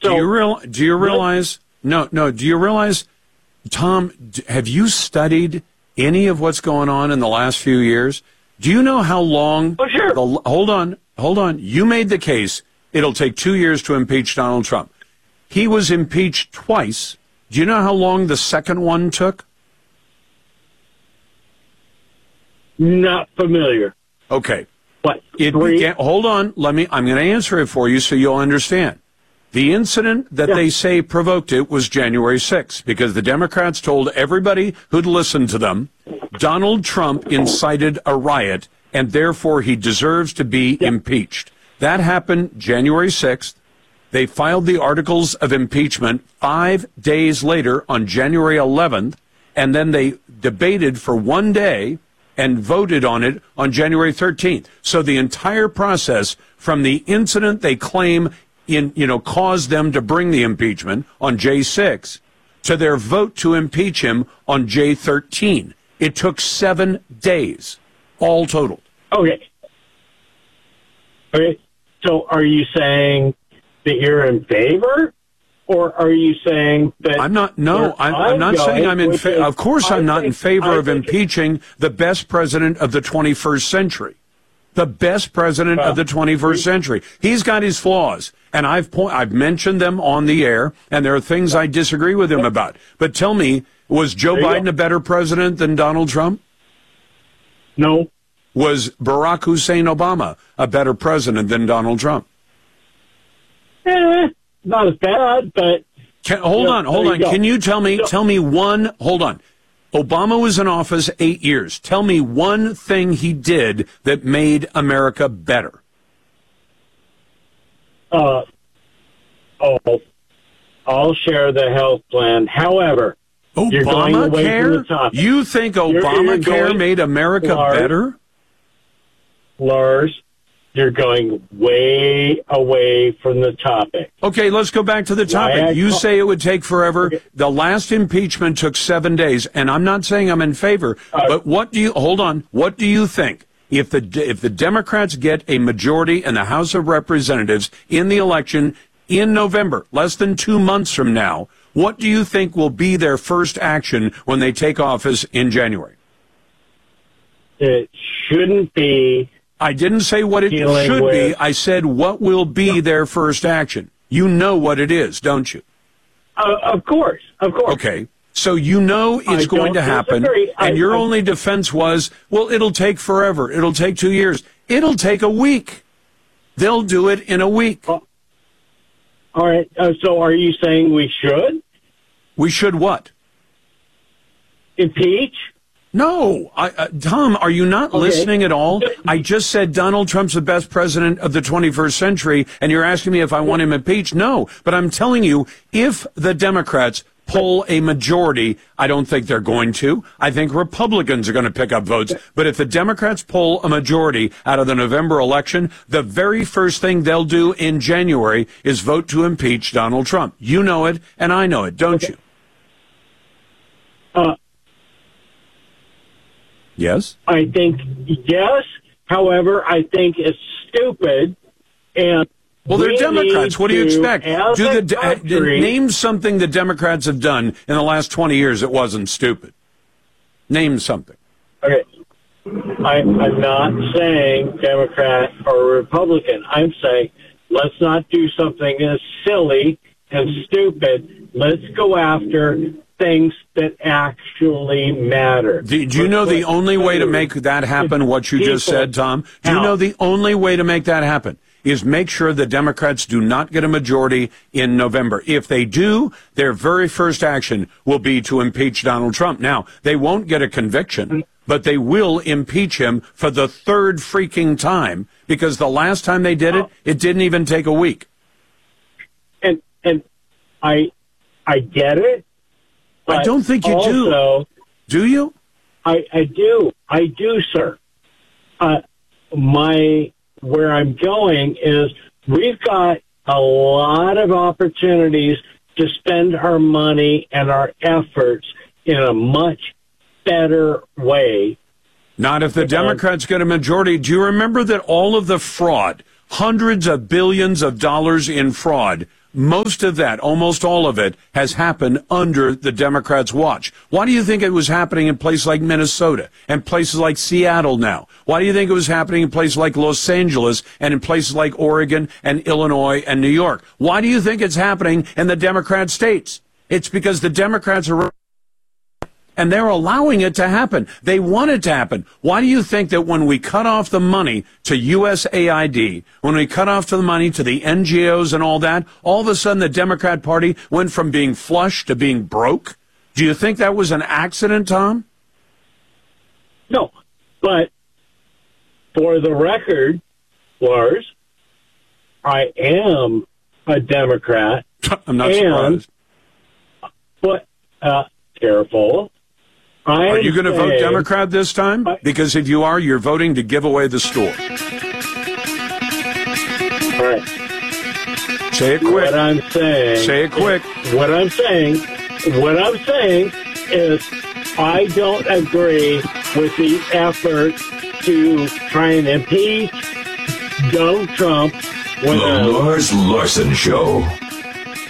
Do you realize? No. Do you realize, Tom? Have you studied any of what's going on in the last few years? Do you know how long? Oh, sure. Hold on. You made the case. It'll take 2 years to impeach Donald Trump. He was impeached twice. Do you know how long the second one took? Not familiar. Okay. What? Hold on. I'm going to answer it for you so you'll understand. The incident that they say provoked it was January 6th because the Democrats told everybody who'd listened to them Donald Trump incited a riot and therefore he deserves to be impeached. That happened January 6th. They filed the articles of impeachment 5 days later on January 11th, and then they debated for 1 day and voted on it on January 13th. So the entire process from the incident they claim caused them to bring the impeachment on J6 to their vote to impeach him on J13. It took 7 days, all totaled. Okay. So are you saying that you're in favor? Or are you saying that... I'm not saying I'm in favor. Of course I'm not in favor of impeaching the best president of the 21st century. The best president of the 21st century. He's got his flaws, and I've mentioned them on the air, and there are things I disagree with him about. But tell me, was Joe Biden a better president than Donald Trump? No. Was Barack Hussein Obama a better president than Donald Trump? Not as bad, but... Hold on. Can you tell me one... Hold on. Obama was in office 8 years. Tell me one thing he did that made America better. I'll share the health plan. However, you're going away from the topic. You think Obamacare made America better? Lars, you're going way away from the topic. Okay, let's go back to the topic. You say it would take forever. Okay. The last impeachment took 7 days, and I'm not saying I'm in favor, but what do you think? If the Democrats get a majority in the House of Representatives in the election in November, less than 2 months from now, what do you think will be their first action when they take office in January? It shouldn't be... I didn't say what it should be. I said what will be their first action. You know what it is, don't you? Of course. Okay. So you know it's going to happen, and your only defense was, well, it'll take forever. It'll take 2 years. It'll take a week. They'll do it in a week. All right. So are you saying we should? We should what? Impeach? No. Tom, are you not listening at all? I just said Donald Trump's the best president of the 21st century, and you're asking me if I want him impeached? No. But I'm telling you, if the Democrats pull a majority, I don't think they're going to. I think Republicans are going to pick up votes. But if the Democrats pull a majority out of the November election, the very first thing they'll do in January is vote to impeach Donald Trump. You know it, and I know it, don't you? Yes? I think yes. However, I think it's stupid. And well, they're Democrats. What do you expect? Name something the Democrats have done in the last 20 years that wasn't stupid. Name something. Okay. I'm not saying Democrat or Republican. I'm saying let's not do something as silly and stupid. Let's go after things that actually matter. Do you know the only way to make that happen, what you just said, Tom? Do you know the only way to make that happen is make sure the Democrats do not get a majority in November? If they do, their very first action will be to impeach Donald Trump. Now, they won't get a conviction, but they will impeach him for the third freaking time, because the last time they did it, it didn't even take a week. And I get it. I don't think you do. Do you? I do, sir. Where I'm going is we've got a lot of opportunities to spend our money and our efforts in a much better way. Not if the Democrats get a majority. Do you remember that all of the fraud, hundreds of billions of dollars in fraud, most of that, almost all of it, has happened under the Democrats' watch. Why do you think it was happening in places like Minnesota and places like Seattle now? Why do you think it was happening in places like Los Angeles and in places like Oregon and Illinois and New York? Why do you think it's happening in the Democrat states? It's because the Democrats are... and they're allowing it to happen. They want it to happen. Why do you think that when we cut off the money to USAID, when we cut off the money to the NGOs and all that, all of a sudden the Democrat Party went from being flush to being broke? Do you think that was an accident, Tom? No, but for the record, Lars, I am a Democrat. I'm not surprised. But, careful. Are you going to vote Democrat this time? Because if you are, you're voting to give away the store. All right. Say it quick. What I'm saying. Say it quick. What I'm saying is I don't agree with the effort to try and impeach Donald Trump. The Lars Larson Show.